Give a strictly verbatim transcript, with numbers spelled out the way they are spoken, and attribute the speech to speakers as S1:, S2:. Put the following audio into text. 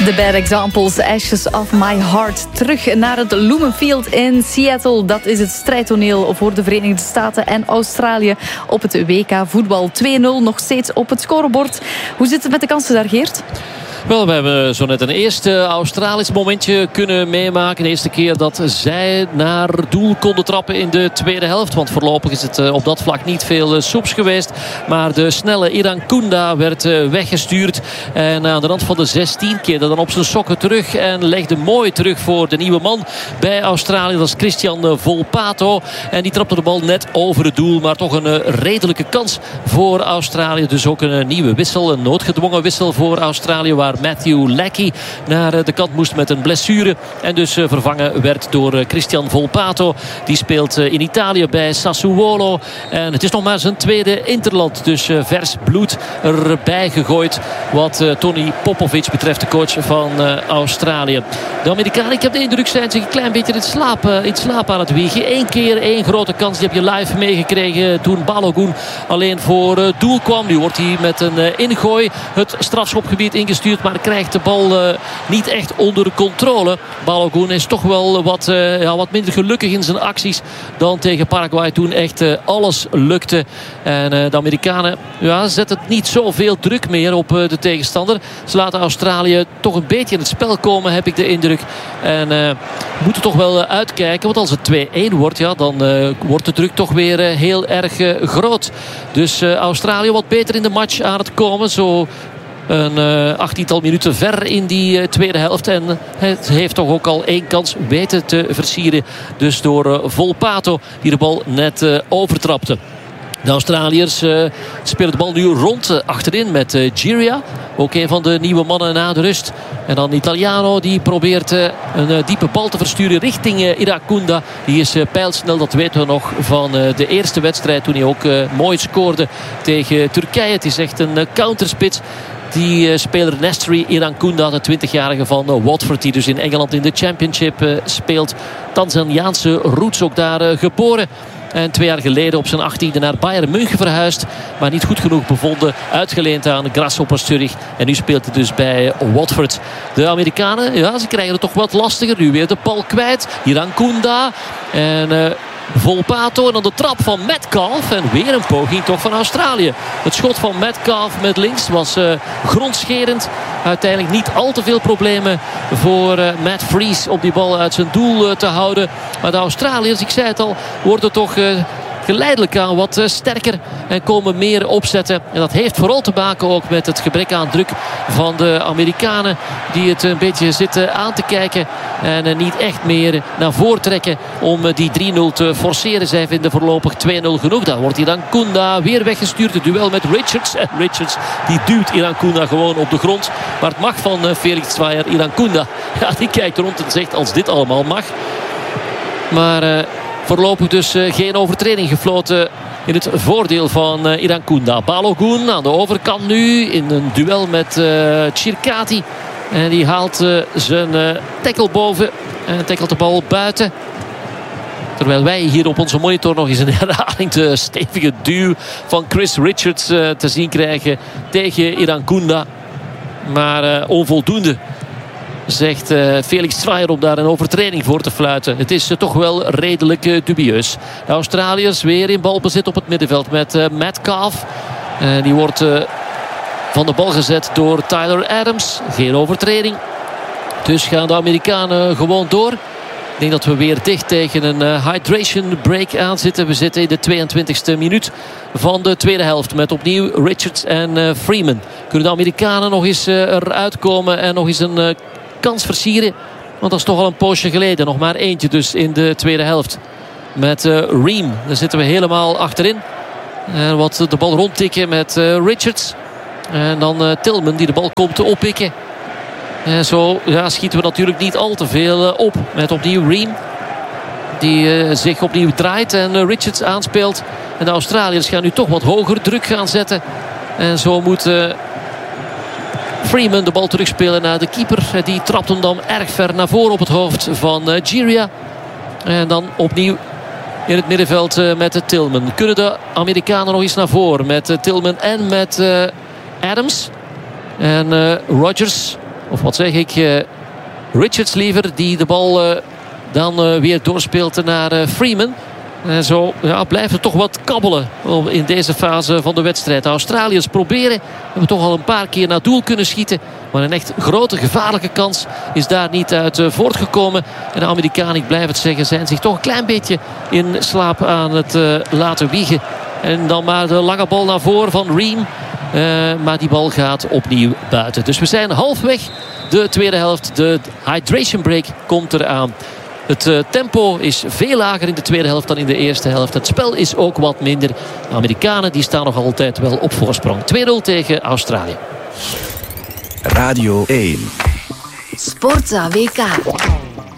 S1: The Bad Examples, Ashes of My Heart. Terug naar het Lumen Field in Seattle. Dat is het strijdtoneel voor de Verenigde Staten en Australië op het W K voetbal. twee nul nog steeds op het scorebord. Hoe zit het met de kansen daar, Geert?
S2: Wel, we hebben zo net een eerste Australisch momentje kunnen meemaken. De eerste keer dat zij naar doel konden trappen in de tweede helft. Want voorlopig is het op dat vlak niet veel soeps geweest. Maar de snelle Irankunda werd weggestuurd. En aan de rand van de zestien keerde dan op zijn sokken terug. En legde mooi terug voor de nieuwe man bij Australië. Dat is Christian Volpato. En die trapte de bal net over het doel. Maar toch een redelijke kans voor Australië. Dus ook een nieuwe wissel. Een noodgedwongen wissel voor Australië. Waar Matthew Leckie naar de kant moest met een blessure. En dus vervangen werd door Christian Volpato. Die speelt in Italië bij Sassuolo. En het is nog maar zijn tweede interland. Dus vers bloed erbij gegooid. Wat Tony Popovic betreft, de coach van Australië. De Amerikanen, ik heb de indruk, zijn zich een klein beetje in slaap, in slaap aan het wiegen. Eén keer één grote kans. Die heb je live meegekregen toen Balogun alleen voor doel kwam. Nu wordt hij met een ingooi het strafschopgebied ingestuurd. Maar krijgt de bal uh, niet echt onder controle. Balogun is toch wel wat, uh, ja, wat minder gelukkig in zijn acties dan tegen Paraguay. Toen echt uh, alles lukte. En uh, de Amerikanen ja, zetten niet zoveel druk meer op uh, de tegenstander. Ze laten Australië toch een beetje in het spel komen, heb ik de indruk. En uh, moeten toch wel uh, uitkijken. Want als het twee één wordt, ja, dan uh, wordt de druk toch weer uh, heel erg uh, groot. Dus uh, Australië wat beter in de match aan het komen. Zo een uh, achttiental minuten ver in die uh, tweede helft. En het heeft toch ook al één kans weten te versieren. Dus door uh, Volpato die de bal net uh, overtrapte. De Australiërs uh, spelen de bal nu rond uh, achterin met uh, Giria. Ook een van de nieuwe mannen na de rust. En dan Italiano die probeert uh, een uh, diepe bal te versturen richting uh, Irankunda. Die is uh, pijlsnel, dat weten we nog van uh, de eerste wedstrijd. Toen hij ook uh, mooi scoorde tegen Turkije. Het is echt een uh, counterspits. Die uh, speler Nestri Irankunda, de twintigjarige van uh, Watford. Die dus in Engeland in de Championship uh, speelt. Tanzaniaanse roots, ook daar uh, geboren. En twee jaar geleden op zijn achttiende naar Bayern München verhuisd. Maar niet goed genoeg bevonden. Uitgeleend aan Grasshopper Zurich. En nu speelt hij dus bij Watford. De Amerikanen, ja, ze krijgen het toch wat lastiger. Nu weer de bal kwijt. Irankunda. En Uh, Volpato en dan de trap van Metcalf. En weer een poging toch van Australië. Het schot van Metcalf met links was uh, grondscherend. Uiteindelijk niet al te veel problemen voor uh, Matt Freese om die bal uit zijn doel uh, te houden. Maar de Australiërs, ik zei het al, worden toch Uh, geleidelijk aan wat sterker en komen meer opzetten. En dat heeft vooral te maken ook met het gebrek aan druk van de Amerikanen. Die het een beetje zitten aan te kijken. En niet echt meer naar voren trekken om die drie nul te forceren. Zij vinden voorlopig twee nul genoeg. Dan wordt Irankunda weer weggestuurd. Het duel met Richards. En Richards die duwt Irankunda gewoon op de grond. Maar het mag van Felix Zwayer. Irankunda, ja, die kijkt rond en zegt als dit allemaal mag. Maar Uh, voorlopig dus uh, geen overtreding gefloten in het voordeel van uh, Irankunda. Balogun aan de overkant nu in een duel met uh, Chirkati. En die haalt uh, zijn uh, tackle boven en tackelt de bal buiten. Terwijl wij hier op onze monitor nog eens een herhaling de stevige duw van Chris Richards uh, te zien krijgen tegen Irankunda. Maar uh, onvoldoende, zegt uh, Felix Zwayer, om daar een overtreding voor te fluiten. Het is uh, toch wel redelijk uh, dubieus. De Australiërs weer in balbezit op het middenveld met uh, Metcalf. Uh, die wordt uh, van de bal gezet door Tyler Adams. Geen overtreding. Dus gaan de Amerikanen gewoon door. Ik denk dat we weer dicht tegen een uh, hydration break aan zitten. We zitten in de tweeëntwintigste minuut van de tweede helft. Met opnieuw Richards en uh, Freeman. Kunnen de Amerikanen nog eens uh, eruit komen en nog eens een Uh, kans versieren, want dat is toch al een poosje geleden. Nog maar eentje dus in de tweede helft. Met uh, Ream, daar zitten we helemaal achterin. En wat de bal rondtikken met uh, Richards. En dan uh, Tillman die de bal komt te oppikken. En zo ja, schieten we natuurlijk niet al te veel uh, op. Met opnieuw Ream, die uh, zich opnieuw draait en uh, Richards aanspeelt. En de Australiërs gaan nu toch wat hoger druk gaan zetten. En zo moet Uh, Freeman de bal terugspelen naar de keeper. Die trapt hem dan erg ver naar voren op het hoofd van uh, Giria. En dan opnieuw in het middenveld uh, met uh, Tillman. Kunnen de Amerikanen nog eens naar voren met uh, Tillman en met uh, Adams. En uh, Rodgers Of wat zeg ik? Uh, Richards liever. Die de bal uh, dan uh, weer doorspeelt naar uh, Freeman. En zo ja, blijft het toch wat kabbelen in deze fase van de wedstrijd. De Australiërs proberen. Hebben toch al een paar keer naar doel kunnen schieten. Maar een echt grote gevaarlijke kans is daar niet uit uh, voortgekomen. En de Amerikanen, ik blijf het zeggen, zijn zich toch een klein beetje in slaap aan het uh, laten wiegen. En dan maar de lange bal naar voren van Ream. Uh, maar die bal gaat opnieuw buiten. Dus we zijn halfweg de tweede helft. De hydration break komt eraan. Het uh, tempo is veel lager in de tweede helft dan in de eerste helft. Het spel is ook wat minder. De Amerikanen die staan nog altijd wel op voorsprong. twee nul tegen Australië.
S3: Radio één.
S4: Sportza W K.